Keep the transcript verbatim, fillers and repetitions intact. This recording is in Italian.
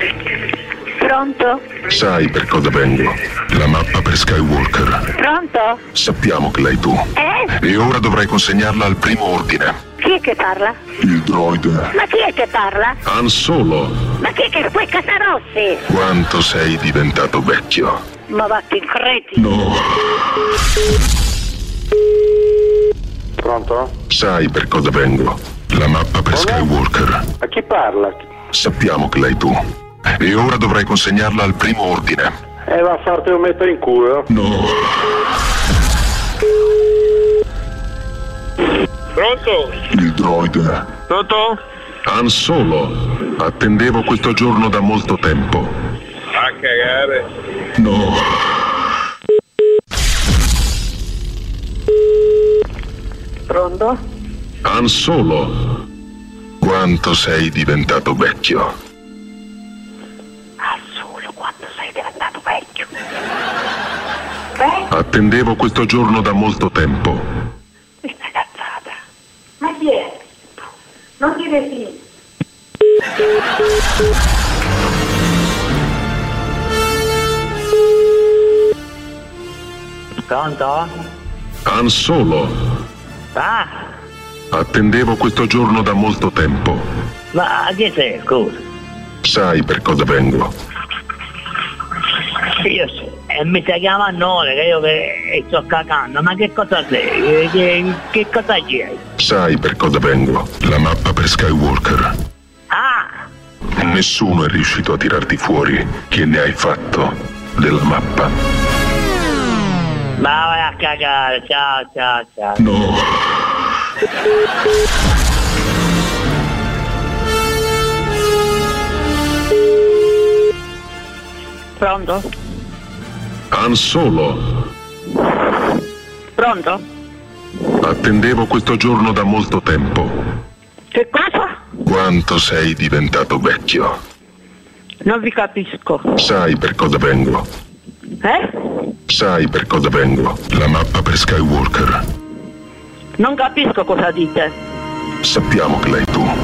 Pronto? Sai per cosa vengo? La mappa per Skywalker. Pronto? Sappiamo che l'hai tu. Eh? E ora dovrai consegnarla al primo ordine. Chi è che parla? Il droide. Ma chi è che parla? Han Solo. Ma chi è che poi Casarossi? Quanto sei diventato vecchio. Ma vatti in creti. No. Pronto? Sai per cosa vengo? La mappa per Skywalker. A chi parla? Sappiamo che l'hai tu. E ora dovrai consegnarla al primo ordine. Eh, va a farti un mettere in culo. No. Pronto? Il droide. Pronto? Han Solo. Attendevo questo giorno da molto tempo. A cagare. No. Pronto? Han Solo. Quanto sei diventato vecchio. Ah, solo quando sei diventato vecchio. Beh? Attendevo questo giorno da molto tempo. Questa cazzata. Ma chi è? Non dire sì. Pronto? Han Solo. Ah, Attendevo questo giorno da molto tempo. ma chi sei, scusa? Sai per cosa vengo? Io so, e mi stai chiamando ora che io che sto cagando, ma che cosa sei? Che, che cosa c'è? Sai per cosa vengo? La mappa per Skywalker. Ah, Nessuno è riuscito a tirarti fuori. Che ne hai fatto della mappa? ma vai a cagare, ciao ciao ciao. No. Pronto? Han Solo. Pronto? Attendevo questo giorno da molto tempo. Che cosa? Quanto sei diventato vecchio. Non vi capisco. Sai per cosa vengo? Eh? Sai per cosa vengo? La mappa per Skywalker. Non capisco cosa dite. Sappiamo che l'hai tu.